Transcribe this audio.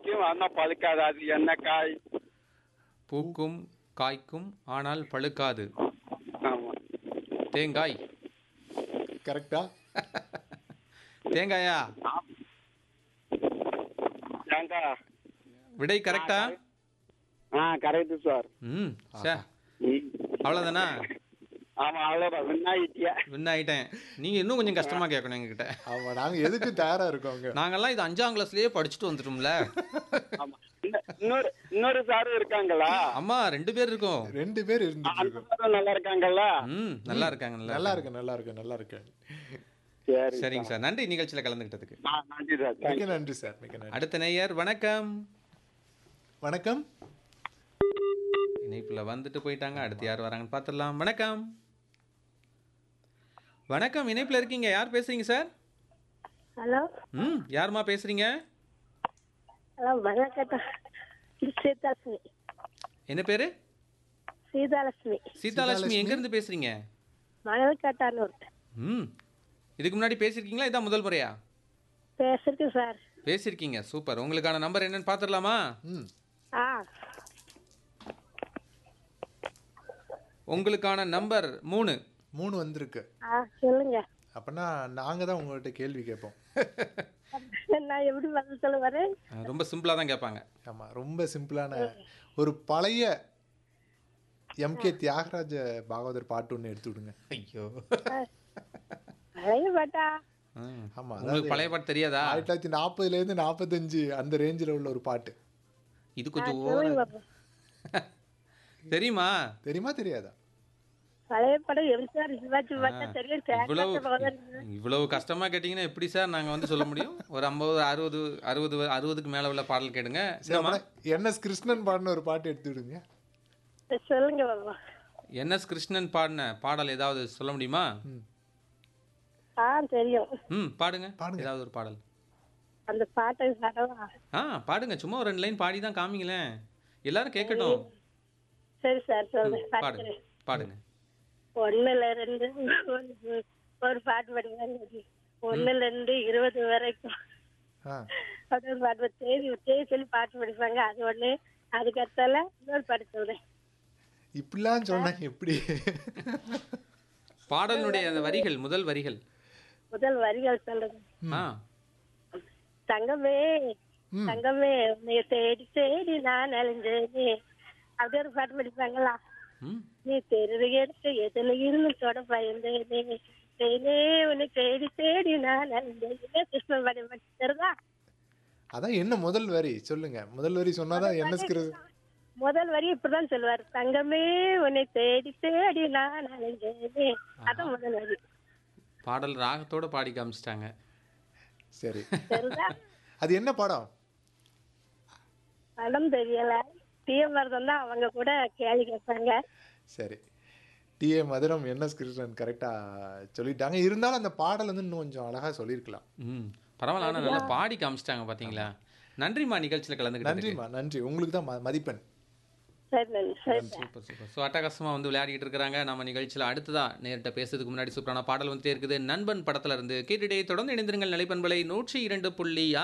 காய்க்கும் ஆனா பழுக்காது. அது என்ன காய்? பூக்கும் காய்க்கும் ஆனால் பழுக்காது. ஆமா. தேங்காய். கரெக்டா? தேங்காயா? தேங்காய். விடை கரெக்டா? Correct sir. ம் சார் அவ்வளோதானா? ஆமா, அவ்வளவுதான். விண்ணாயிட்டியா? வின் ஆயிட்டேன். நீங்கள் இன்னும் கொஞ்சம் கஷ்டமாக கேட்கணும் எங்ககிட்ட. ஆமா, நாங்க எதுக்கு தயாரா இருக்கோங்க. நாங்கெல்லாம் இது 5ஆம் கிளாஸ்லயே படிச்சுட்டு வந்துட்டோம்ல. ஆமா. இன்னொரு சாரும் இருக்காங்களா? அம்மா 2 பேர் இருக்கோம். 2 பேர் இருந்துட்டு அந்த இருக்கோம். சாரும் நல்லா இருக்காங்களா? ம் நல்லா இருக்காங்க நல்லா இருக்கு, நல்லா இருக்கு, நல்லா இருக்கு. சரி. சரிங்க சார், நன்றி நிகழ்ச்சியில் கலந்துக்கிட்டதுக்கு. நன்றி சார். மிக்க நன்றி சார், மிக்க நன்றி. அடுத்த நேயர் வணக்கம். வணக்கம். இணைப்புல வந்துட்டு போயிட்டாங்க. அடுத்து யார் வராங்கன்னு பார்த்துடலாம். வணக்கம். வணக்கம், இணைப்புல இருக்கீங்க. யார் பேசுறீங்க சார்? ஹலோ. யாருமா பேசுறீங்க? ஹலோ, வணக்கம். சீதாலட்சுமி. என்ன பேரு? சீதாலட்சுமி. சீதாலட்சுமி, எங்க இருந்து பேசுறீங்க? மணல்காட்டானூர். இதுக்கு முன்னாடி பேசியிருக்கீங்களா? இதான் முதல் முறையா பேசிருக்கு சார்? பேசியிருக்கீங்க. சூப்பர். உங்களுக்கான நம்பர் என்னன்னு பார்த்துடலாமா? ஆ உங்களுக்கான நம்பர் 3. 3 வந்திருக்கு. சொல்லுங்க. அப்பனா நாங்க தான் உங்கள்கிட்ட கேள்வி கேட்போம். நான் எப்படி பதில் சொல்லுவாரு? ரொம்ப சிம்பிளா தான் கேட்பாங்க. ஆமா, ரொம்ப சிம்பிளான ஒரு பழைய எம்கே தியாகராஜ பாகவதர் பாட்டு ஒன்று எடுத்து விடுங்க. ஐயோ, பழைய பாட்டா? ஆமா, உங்களுக்கு பழைய பாட்டு தெரியாதா? 1940லேருந்து 45 அந்த ரேஞ்சில் உள்ள ஒரு பாட்டு. இது கொஞ்சம் சொல்லுங்க ஓவர். பாப்போம். தெரியுமா? தெரியுமா தெரியாதா? பழைய படம் எப்படி சார்? சிவாஜி பாட்டா தெரியும். இவ்வளவு தேங்காய் பகவான். இவ்வளவு கஷ்டமா கேட்டீங்கன்னா எப்படி சார் நாங்க வந்து சொல்ல முடியும்? ஒரு 50 60க்கு மேல உள்ள பாடல் கேடுங்க. என்எஸ் கிருஷ்ணன் பாடின ஒரு பாட்டு எடுத்து விடுங்க. சொல்லுங்க பாப்போம். என்எஸ் கிருஷ்ணன் பாடின பாடல் ஏதாவது சொல்ல முடியுமா? தெரியும். பாடுங்க. ஏதாவது ஒரு பாடல். அந்த பாட்டை பாடவா? பாடுங்க. சும்மா ஒரு 2 லைன் பாடி தான் காமிங்களேன், எல்லாரும் கேட்கட்டும். சரி சார், சொல்றேன். பாடுங்க பாடுங்க. 1ல 2 ஒரு பாட்டு படிக்கிறாங்க. 1ல 2 20 வரைக்கும் ஒரு பாட்டு தேதி சொல்லி பாட்டு படிப்பாங்க. அது ஒண்ணு. அதுக்கு அடுத்தால இன்னொரு பாட்டு சொல்றேன். இப்படிலாம் சொன்னா எப்படி? பாடலுடைய அந்த வரிகள், முதல் வரிகள் சொல்றது. தங்கமே தங்கமே உன்னை தேடி தேடி நான் அழிஞ்சேனே. அப்படி ஒரு பாட்டு படிப்பாங்களா? நீ தெருவு எடுத்து எதுல இருந்து தொட பயந்தேனே. தேனே உன்னை தேடி தேடி நான் அழிஞ்சேனே. கிருஷ்ணன் பாடி படிச்சுருதா? அதான் என்ன முதல் வரி சொல்லுங்க. முதல் வரி சொன்னாதான் என்ன? முதல் வரி இப்படிதான் சொல்லுவாரு. தங்கமே உன்னை தேடி தேடி நான் அழிஞ்சேனே. அதான் முதல் வரி. பாடல் ராகத்தோட பாடி காமிச்சிட்டாங்க. சரி, சரிதா? அது என்ன படம்? படம் தெரியல. டிஎம் மருதம் தான் அவங்க கூட கேள்வி கேட்பாங்க. சரி, டிஏ மதுரம் என்எஸ் கிருஷ்ணன் கரெக்டா சொல்லிட்டாங்க. இருந்தாலும் அந்த பாடல் வந்து இன்னும் கொஞ்சம் அழகா சொல்லியிருக்கலாம். பரவாயில்ல, ஆனால் நல்லா பாடி காமிச்சிட்டாங்க பார்த்தீங்களா? நன்றிம்மா நிகழ்ச்சியில் கலந்துக்கிட்டு. நன்றிம்மா, நன்றி. உங்களுக்கு தான் மதிப்பெண். Super super. ஸோ அட்டகாசமாக வந்து விளையாடிட்டு இருக்கிறாங்க. நம்ம நிகழ்ச்சியில் அடுத்ததா நேரிட்ட பேசுறதுக்கு முன்னாடி சூப்பரான பாடல் வந்துட்டே இருக்குது. நண்பன் படத்துல இருந்து கேட்டுட்டே தொடர்ந்து இணைந்திருங்கள். நிலைப்பண்பலை 102.6